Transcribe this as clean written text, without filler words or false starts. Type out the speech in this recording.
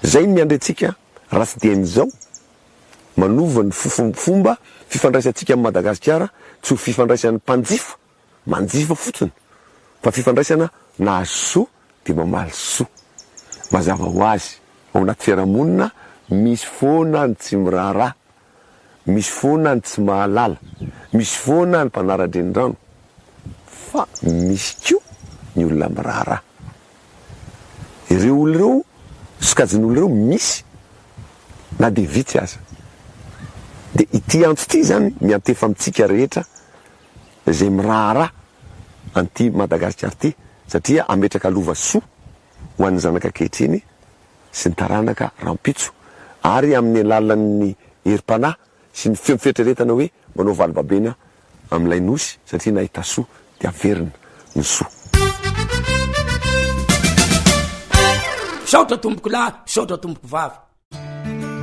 zay miandretsika raha tsy dian'izao manova ny fomba fifandraisantsika amin'ny Madagasikara tsy ho fifandraisan'ny mpanjifa manjifa fotsiny fa fifandraisana nahazo soa de mamaly soa. Mazava ho azy ao anaty fiarahamonina misy foana ny tsy miraharaha, misy foana ny tsy mahalala, misy foana ny mpanara-drenirano, fa misy koa ny olona miraharaha. Ireo olo ireo sokajin'olo ireo misy na de vitsy aza. De ity antso ity zany miantefa amitsika rehetra zay miraharaha anty Madagasikara ty, satria ametraka lova soa ho an'ny zanaka ankehitriny sy ny taranaka rampitso, ary amin'ny alalan'ny herim-panahy sy ny fetreretana hoe manao valibabena amin'ilay nosy satria nahita soa de averina ny soa. Saotra tomboko lahy, saotra tomboko vavy.